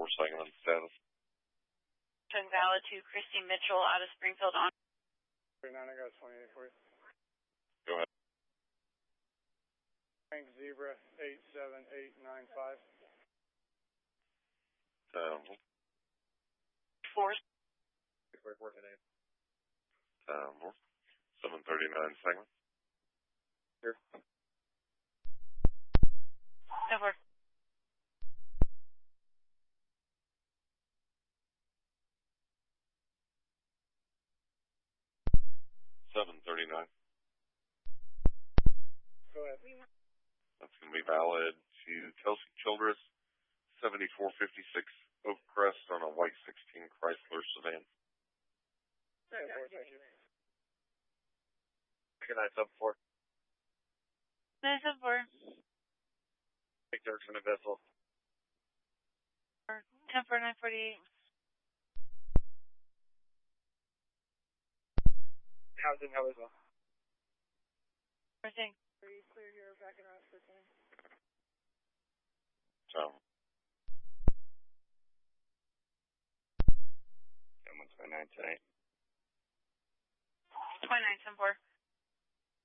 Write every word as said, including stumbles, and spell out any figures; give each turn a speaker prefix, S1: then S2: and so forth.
S1: four segment status.
S2: Showing valid to Christy Mitchell out of Springfield on.
S3: thirty-nine, I got twenty-eight for you.
S1: Go ahead.
S3: Frank Zebra eight seven eight nine five.
S1: Um,
S2: Four.
S3: Four today.
S1: um, seven thirty-nine segment.
S3: Here.
S2: Over.
S1: seven thirty-nine.
S3: Go ahead.
S1: That's going to be valid to Kelsey Childress, seventy-four fifty-six Oak Crest on a white sixteen Chrysler sedan.
S3: Good
S1: night, sub four.
S2: Nice sub four.
S1: Take Dirksen and Vessel.
S2: ten four nine forty-eight.
S3: Housing, how is it?
S2: Everything.
S3: Are you clear here, back in route fifteen?
S1: So.
S3: one twenty-nine tonight.
S2: twenty-nine ten four.